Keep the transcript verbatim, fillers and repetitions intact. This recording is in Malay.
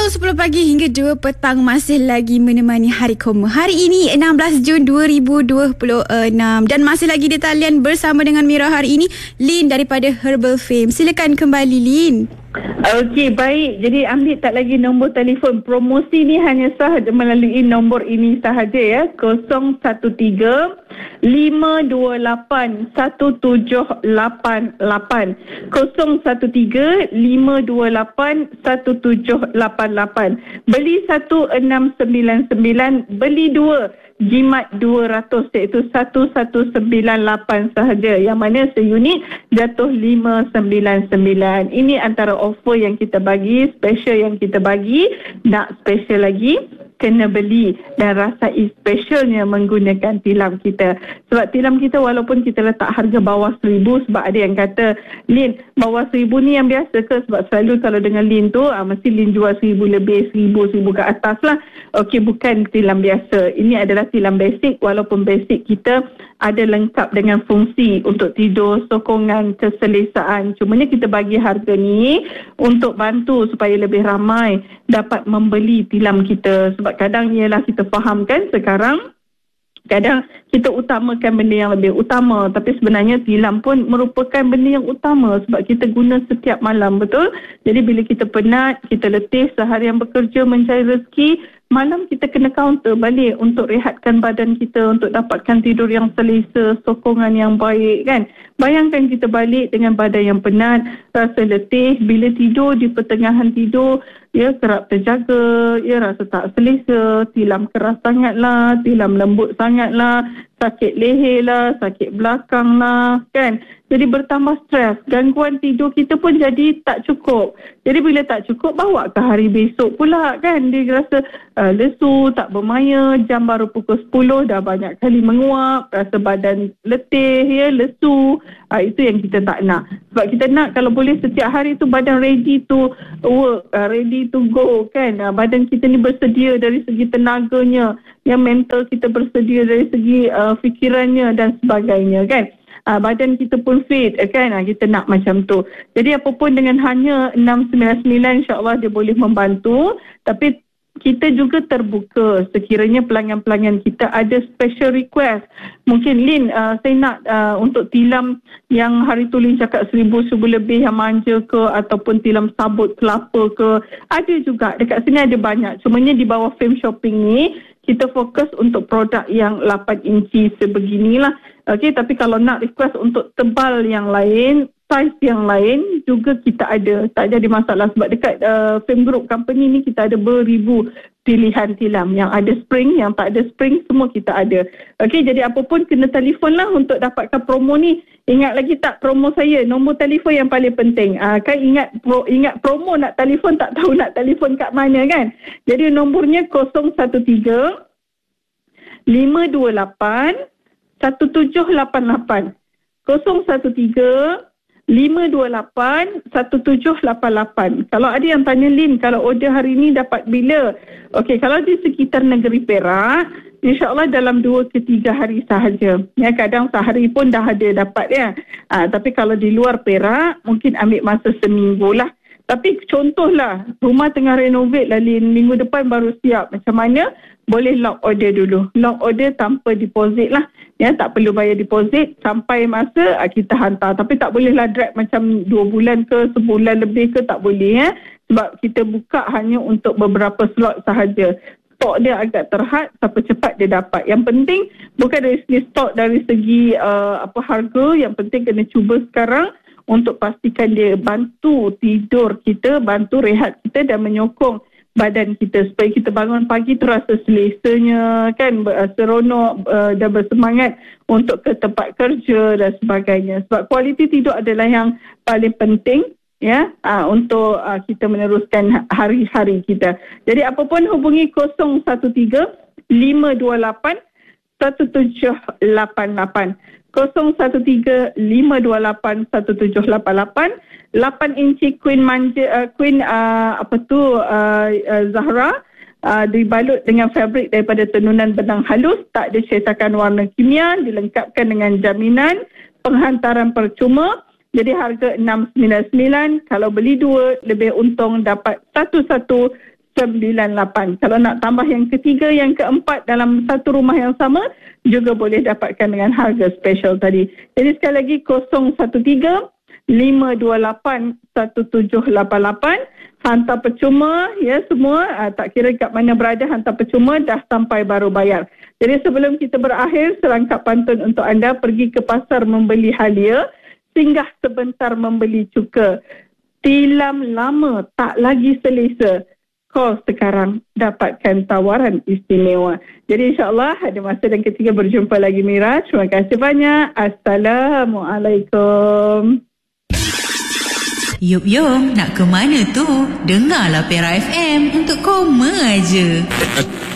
Pukul sepuluh pagi hingga dua petang masih lagi menemani Hari Koma. Hari ini enam belas Jun dua ribu dua puluh enam dan masih lagi di talian bersama dengan Mira hari ini, Lin daripada Herbal Fame. Silakan kembali, Lin. Okey, baik. Jadi ambil tak lagi nombor telefon. Promosi ni hanya sah melalui nombor ini sahaja ya. kosong satu tiga lima dua lapan satu tujuh lapan lapan. kosong satu tiga lima dua lapan satu tujuh lapan lapan. Beli satu enam sembilan sembilan, beli dua jimat dua ratus, iaitu satu satu sembilan lapan sahaja, yang mana seunit jatuh lima sembilan sembilan. Ini antara offer yang kita bagi, special yang kita bagi. Nak special lagi, kena beli dan rasai specialnya menggunakan tilam kita. Sebab tilam kita walaupun kita letak harga bawah seribu, sebab ada yang kata, Lin, bawah seribu ni yang biasa ke? Sebab selalu kalau dengan Lin tu ah, mesti Lin jual seribu lebih, seribu, seribu ke atas lah. Okey, bukan tilam biasa. Ini adalah tilam basic. Walaupun basic kita ada lengkap dengan fungsi untuk tidur, sokongan, keselesaan. Cumanya kita bagi harga ni untuk bantu supaya lebih ramai dapat membeli tilam kita. Sebab kadang ialah kita faham kan, sekarang kadang kita utamakan benda yang lebih utama, tapi sebenarnya tilam pun merupakan benda yang utama sebab kita guna setiap malam, betul? Jadi bila kita penat, kita letih seharian bekerja mencari rezeki, malam kita kena counter balik untuk rehatkan badan kita, untuk dapatkan tidur yang selesa, sokongan yang baik kan. Bayangkan kita balik dengan badan yang penat, rasa letih, bila tidur di pertengahan tidur, ya kerap terjaga, ya rasa tak selesa, tilam keras sangatlah, tilam lembut sangatlah, sakit leher lah, sakit belakang lah kan. Jadi bertambah stres, gangguan tidur kita pun jadi tak cukup. Jadi bila tak cukup, bawa ke hari besok pula kan. Dia rasa uh, lesu, tak bermaya, jam baru pukul sepuluh dah banyak kali menguap, rasa badan letih, ya lesu. Uh, itu yang kita tak nak. Sebab kita nak kalau boleh setiap hari tu badan ready to work, uh, ready to go kan. Uh, badan kita ni bersedia dari segi tenaganya, yang mental kita bersedia dari segi uh, fikirannya dan sebagainya kan. Uh, badan kita pun fit kan, uh, kita nak macam tu. Jadi apapun dengan hanya enam sembilan sembilan, insyaAllah dia boleh membantu. Tapi kita juga terbuka sekiranya pelanggan-pelanggan kita ada special request. Mungkin Lin, uh, saya nak uh, untuk tilam yang hari tu Lin cakap seribu, seribu lebih yang manja ke, ataupun tilam sabut kelapa ke. Ada juga, dekat sini ada banyak. Cumanya di bawah Fame Shopping ni, kita fokus untuk produk yang lapan inci sebeginilah. Okey, tapi kalau nak request untuk tebal yang lain, saiz yang lain juga kita ada. Tak jadi masalah sebab dekat uh, Fame Group Company ni kita ada beribu pilihan tilam. Yang ada spring, yang tak ada spring, semua kita ada. Okey, jadi apa pun kena telefon lah untuk dapatkan promo ni. Ingat lagi tak promo saya? Nombor telefon yang paling penting. Uh, kan ingat pro, ingat promo nak telefon, tak tahu nak telefon kat mana kan? Jadi nombornya kosong satu tiga lima dua lapan satu tujuh lapan lapan. kosong satu tiga lima dua lapan satu tujuh lapan lapan. Kalau ada yang tanya, Lin, kalau order hari ni dapat bila? Okey, kalau di sekitar negeri Perak, InsyaAllah dalam dua ke tiga hari sahaja. Ya, kadang sehari pun dah ada dapat ya. Ha, tapi kalau di luar Perak, mungkin ambil masa seminggu lah. Tapi contohlah, rumah tengah renovate lah, Lin, minggu depan baru siap. Macam mana? Boleh lock order dulu. Lock order tanpa deposit lah. Ya, tak perlu bayar deposit. Sampai masa kita hantar. Tapi tak bolehlah drag macam dua bulan ke, sebulan lebih ke, tak boleh ya. Sebab kita buka hanya untuk beberapa slot sahaja. Stok dia agak terhad, siapa cepat dia dapat. Yang penting bukan dari segi stok, dari segi uh, apa harga. Yang penting kena cuba sekarang untuk pastikan dia bantu tidur kita, bantu rehat kita dan menyokong badan kita supaya kita bangun pagi tu rasa selesanya kan, seronok uh, dan bersemangat untuk ke tempat kerja dan sebagainya. Sebab kualiti tidur adalah yang paling penting ya, uh, untuk uh, kita meneruskan hari-hari kita. Jadi apa pun hubungi kosong satu tiga lima dua lapan satu tujuh lapan lapan. kosong satu tiga lima dua lapan satu tujuh lapan lapan. lapan inci Queen manja, uh, Queen uh, apa tu uh, uh, Zahra uh, dibalut dengan fabrik daripada tenunan benang halus, tak ada cetakan warna kimia, dilengkapkan dengan jaminan penghantaran percuma. Jadi harga enam sembilan sembilan, kalau beli dua lebih untung dapat satu-satu sembilan lapan. Kalau nak tambah yang ketiga, yang keempat dalam satu rumah yang sama, juga boleh dapatkan dengan harga special tadi. Jadi sekali lagi kosong satu tiga lima dua lapan satu tujuh lapan lapan. Hantar percuma, ya semua, aa, tak kira kat mana berada, hantar percuma, dah sampai baru bayar. Jadi sebelum kita berakhir, serangkap pantun untuk anda, pergi ke pasar membeli halia, singgah sebentar membeli cuka. Tilam lama tak lagi selesa. Call sekarang, dapatkan tawaran istimewa. Jadi insyaAllah ada masa dan ketika berjumpa lagi Mira. Terima kasih banyak. Assalamualaikum. Yup yup, nak ke mana tu? Dengarlah Pera F M untuk koma aja.